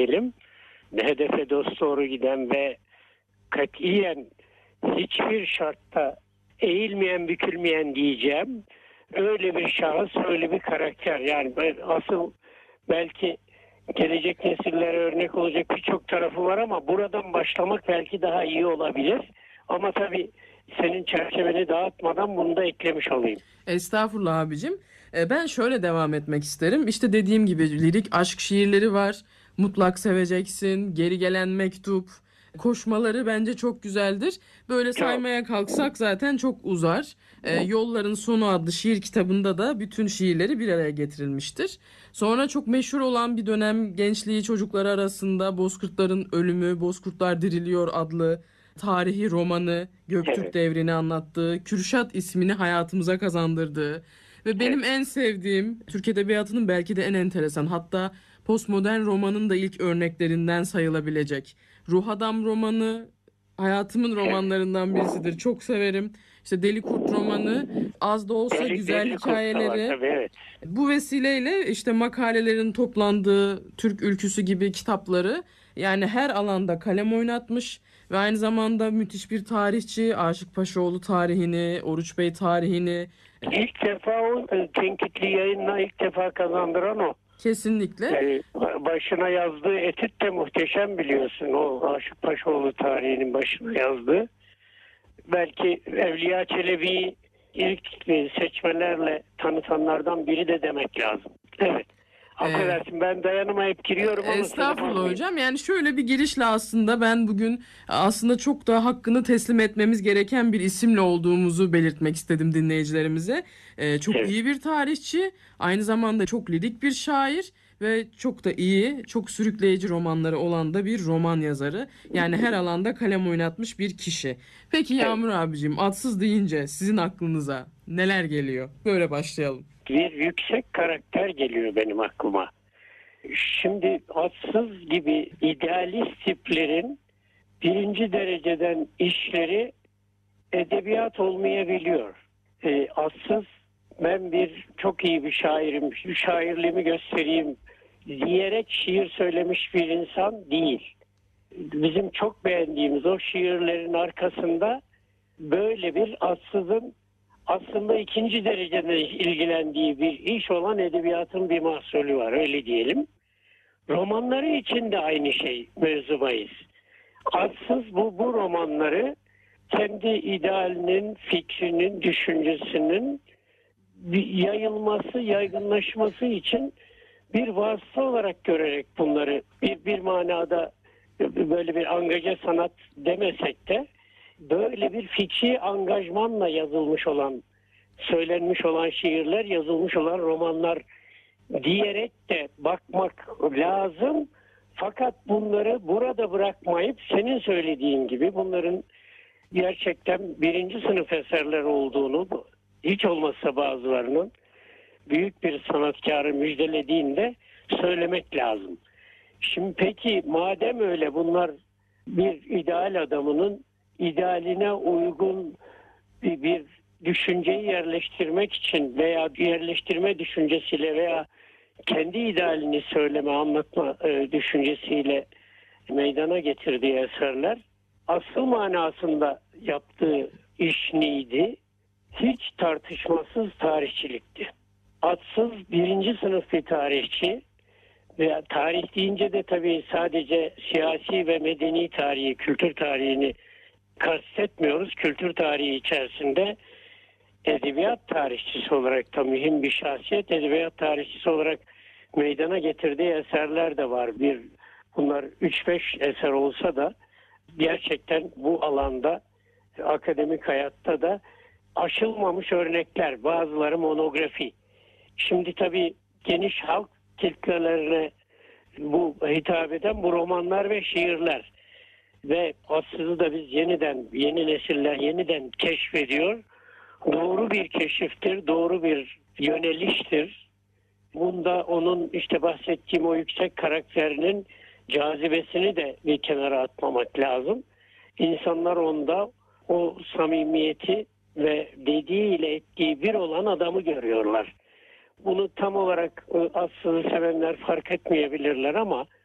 diyelim. Hedefe dosdoğru giden ve katiyen hiçbir şartta eğilmeyen bükülmeyen diyeceğim. Öyle bir şahıs, öyle bir karakter. Yani asıl belki gelecek nesillere örnek olacak birçok tarafı var ama buradan başlamak belki daha iyi olabilir. Ama tabii senin çerçeveni dağıtmadan bunu da eklemiş olayım. Estağfurullah abicim. Ben şöyle devam etmek isterim. İşte dediğim gibi lirik aşk şiirleri var. Mutlak seveceksin, geri gelen mektup. Koşmaları bence çok güzeldir. Böyle saymaya kalksak zaten çok uzar. Yolların Sonu adlı şiir kitabında da bütün şiirleri bir araya getirilmiştir. Sonra çok meşhur olan bir dönem gençliği çocukları arasında Bozkurtların Ölümü, Bozkurtlar Diriliyor adlı tarihi romanı, Göktürk devrini anlattığı, Kürşat ismini hayatımıza kazandırdığı ve benim en sevdiğim Türk Edebiyatı'nın belki de en enteresan, hatta postmodern romanın da ilk örneklerinden sayılabilecek Ruh Adam romanı hayatımın romanlarından birisidir. Çok severim. İşte Deli Kurt romanı, az da olsa güzel hikayeleri. Tabii, evet. Bu vesileyle işte makalelerin toplandığı Türk Ülküsü gibi kitapları yani her alanda kalem oynatmış ve aynı zamanda müthiş bir tarihçi. Aşık Paşaoğlu tarihini, Oruç Bey tarihini. İlk defa o tenkitli yayınla ilk defa kazandıran o. Kesinlikle. Başına yazdığı etüt de muhteşem, biliyorsun. O Aşık Paşaoğlu tarihinin başına yazdığı. Belki Evliya Çelebi'yi ilk seçmelerle tanıtanlardan biri de demek lazım. Evet. Affedersin, ben dayanamayıp giriyorum ama... Estağfurullah hocam. Yani şöyle bir girişle aslında ben bugün aslında çok da hakkını teslim etmemiz gereken bir isimle olduğumuzu belirtmek istedim dinleyicilerimize. Çok iyi bir tarihçi, aynı zamanda çok lirik bir şair ve çok da iyi, çok sürükleyici romanları olan da bir roman yazarı. Yani her alanda kalem oynatmış bir kişi. Peki Yağmur abicim, adsız deyince sizin aklınıza neler geliyor? Böyle başlayalım. Bir yüksek karakter geliyor benim aklıma. Şimdi adsız gibi idealist tiplerin birinci dereceden işleri edebiyat olmayabiliyor. Adsız, ben çok iyi bir şairim, şu şairliğimi göstereyim diyerek şiir söylemiş bir insan değil. Bizim çok beğendiğimiz o şiirlerin arkasında böyle bir adsızın aslında ikinci derecede ilgilendiği bir iş olan edebiyatın bir mahsulü var, öyle diyelim. Romanları için de aynı şey mevzu bahis. Adsız bu romanları kendi idealinin, fikrinin, düşüncesinin yayılması, yaygınlaşması için bir vasıta olarak görerek bunları bir manada böyle bir angaja sanat demesek de böyle bir fikri angajmanla yazılmış olan, söylenmiş olan şiirler, yazılmış olan romanlar diyerek de bakmak lazım. Fakat bunları burada bırakmayıp senin söylediğin gibi bunların gerçekten birinci sınıf eserler olduğunu, hiç olmazsa bazılarının büyük bir sanatkarı müjdelediğinde söylemek lazım. Şimdi peki madem öyle, bunlar bir ideal adamının idealine uygun bir düşünceyi yerleştirmek için veya yerleştirme düşüncesiyle veya kendi idealini söyleme, anlatma düşüncesiyle meydana getirdiği eserler, asıl manasında yaptığı iş neydi? Hiç tartışmasız tarihçilikti. Adsız birinci sınıf bir tarihçi veya tarih deyince de tabii sadece siyasi ve medeni tarihi, kültür tarihini kastetmiyoruz. Kültür tarihi içerisinde edebiyat tarihçisi olarak da mühim bir şahsiyet, edebiyat tarihçisi olarak meydana getirdiği eserler de var. Bunlar 3-5 eser olsa da gerçekten bu alanda akademik hayatta da aşılmamış örnekler, bazıları monografi. Şimdi tabii geniş halk kitlelerine bu hitap eden bu romanlar ve şiirler ve aslında da biz yeni nesiller yeniden keşfediyor. Doğru bir keşiftir, doğru bir yöneliştir. Bunda onun işte bahsettiğim o yüksek karakterinin cazibesini de bir kenara atmamak lazım. İnsanlar onda o samimiyeti ve dediğiyle ettiği bir olan adamı görüyorlar. Bunu tam olarak aslında sevenler fark etmeyebilirler ama